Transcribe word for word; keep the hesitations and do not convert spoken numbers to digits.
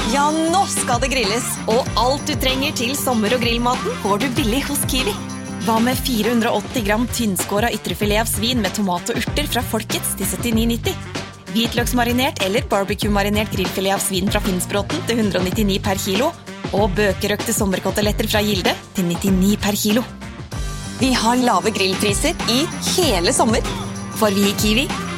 Ja, nå skal det grilles. Og alt du trenger til sommer- og grillmaten får du billig hos Kiwi. Hva med fire hundre og åtti gram tynnskåret ytrefilet av svin med tomat og urter fra Folkets til syttini nitti? Hvitløksmarinert eller barbecue-marinert grillfilet av svin fra Finnsbråten til hundre og nittini per kilo? Og bøkerøkte sommerkoteletter fra Gilde til nittini per kilo. Vi har lave grillpriser i hele sommer. For vi i Kiwi